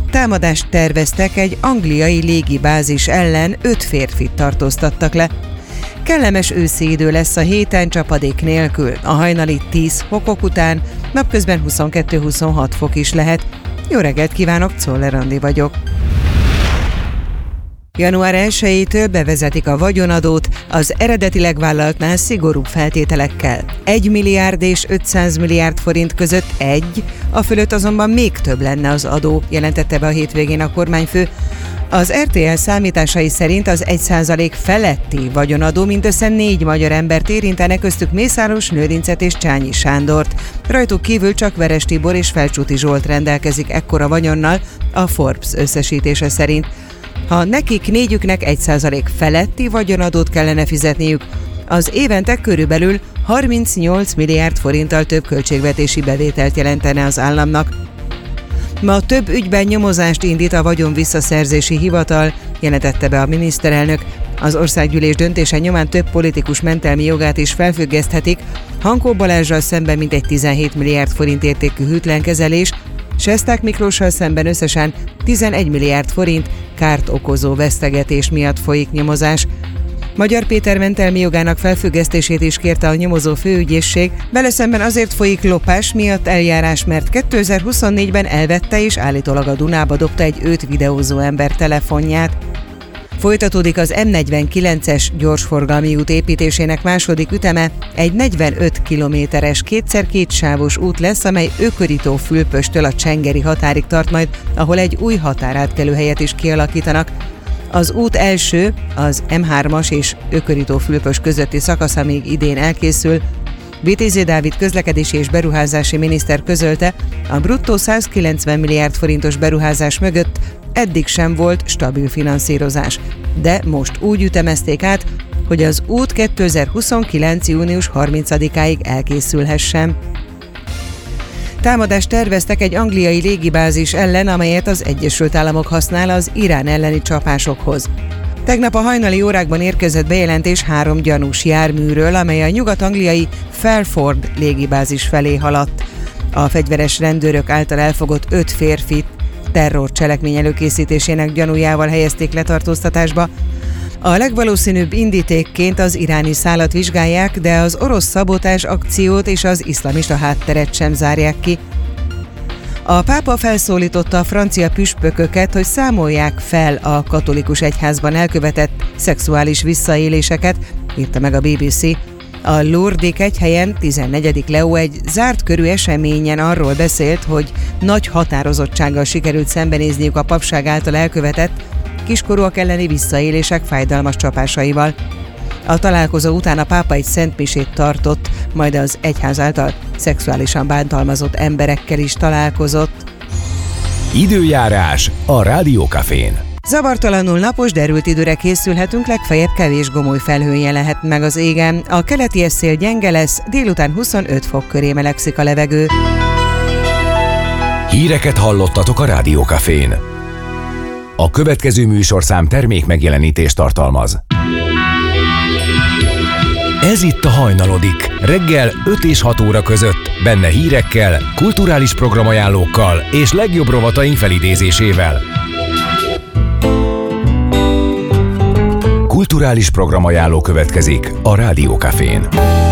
támadást terveztek egy angliai légibázis ellen, 5 férfit tartóztattak le. Kellemes őszi idő lesz a héten csapadék nélkül. A hajnali 10 fokok után napközben 22-26 fok is lehet. Jó reggelt kívánok, Czoller Andi vagyok. Január 1-től bevezetik a vagyonadót az eredetileg vállaltnál szigorúbb feltételekkel. 1 milliárd és 500 milliárd forint között a fölött azonban még több lenne az adó, jelentette be a hétvégén a kormányfő. Az RTL számításai szerint az 1% feletti vagyonadó mindössze 4 magyar embert érintene, köztük Mészáros Lőrincet és Csányi Sándort. Rajtuk kívül csak Veres Tibor és Felcsúti Zsolt rendelkezik ekkora vagyonnal, a Forbes összesítése szerint. Ha nekik négyüknek 1% feletti vagyonadót kellene fizetniük, az évente körülbelül 38 milliárd forinttal több költségvetési bevételt jelentene az államnak. Ma több ügyben nyomozást indít a vagyon visszaszerzési hivatal, jelentette be a miniszterelnök. Az országgyűlés döntése nyomán több politikus mentelmi jogát is felfüggeszthetik, Hankó Balázssal szemben mintegy 17 milliárd forint értékű hűtlenkezelés, Sesták Miklóssal szemben összesen 11 milliárd forint kárt okozó vesztegetés miatt folyik nyomozás. Magyar Péter mentelmi jogának felfüggesztését is kérte a nyomozó főügyészség, vele szemben azért folyik lopás miatt eljárás, mert 2024-ben elvette és állítólag a Dunába dobta egy őt videózó ember telefonját. Folytatódik az M49-es gyorsforgalmi út építésének második üteme, egy 45 kilométeres 2x2 sávos út lesz, amely Ökörító-Fülpöstől a csengeri határig tart majd, ahol egy új határátkelőhelyet is kialakítanak. Az út első, az M3-as és Ökörító-Fülpöst közötti szakasza még idén elkészül. Vitézi Dávid közlekedési és beruházási miniszter közölte, a bruttó 190 milliárd forintos beruházás mögött eddig sem volt stabil finanszírozás, de most úgy ütemezték át, hogy az út 2029. június 30-áig elkészülhessen. Támadást terveztek egy angliai légibázis ellen, amelyet az Egyesült Államok használ az Irán elleni csapásokhoz. Tegnap a hajnali órákban érkezett bejelentés 3 gyanús járműről, amely a nyugat-angliai Fairford légibázis felé haladt. A fegyveres rendőrök által elfogott 5 férfit terrorcselekmény előkészítésének gyanújával helyezték letartóztatásba. A legvalószínűbb indítékként az iráni szálat vizsgálják, de az orosz szabotázs akciót és az iszlamista hátteret sem zárják ki. A pápa felszólította a francia püspököket, hogy számolják fel a katolikus egyházban elkövetett szexuális visszaéléseket, írta meg a BBC. A Lourdes kegyhelyen 14. Leó egy zárt körű eseményen arról beszélt, hogy nagy határozottsággal sikerült szembenézniük a papság által elkövetett kiskorúak elleni visszaélések fájdalmas csapásaival. A találkozó után a pápa egy szentmisét tartott, majd az egyház által szexuálisan bántalmazott emberekkel is találkozott. Időjárás a Rádió Cafén. Zavartalanul napos, derült időre készülhetünk, legfeljebb kevés gomoly felhője lehet meg az égen. A keleti szél gyenge lesz, délután 25 fok köré melegszik a levegő. Híreket hallottatok a Rádió Cafén. A következő műsorszám termék megjelenítést tartalmaz. Ez itt a Hajnalodik, reggel 5 és 6 óra között, benne hírekkel, kulturális programajánlókkal és legjobb rovataink felidézésével. Kulturális programajánló következik a Rádió Cafén.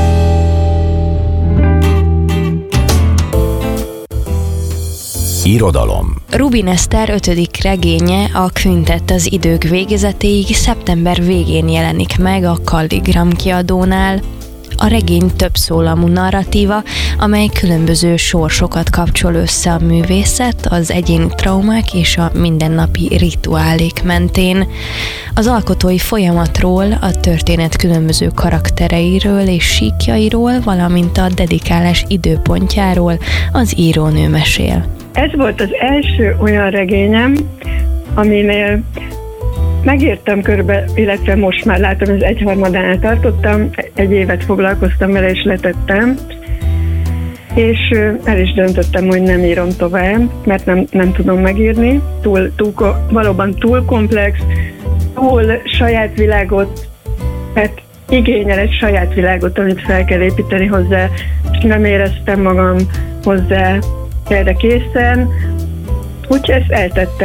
Irodalom. Rubin Eszter 5. regénye, a Kvintett az idők végezetéig szeptember végén jelenik meg a Kalligram kiadónál. A regény többszólamú narratíva, amely különböző sorsokat kapcsol össze a művészet, az egyéni traumák és a mindennapi rituálék mentén. Az alkotói folyamatról, a történet különböző karaktereiről és síkjairól, valamint a dedikálás időpontjáról az írónő mesél. Ez volt az első olyan regényem, aminél megértem körbe, illetve most már látom, az 1/3-ánál tartottam, 1 évet foglalkoztam vele és letettem, és el is döntöttem, hogy nem írom tovább, mert nem tudom megírni, valóban túl komplex, túl saját világot, tehát igényel egy saját világot, amit fel kell építeni hozzá, és nem éreztem magam hozzá erre készen, úgyhogy ezt eltettem.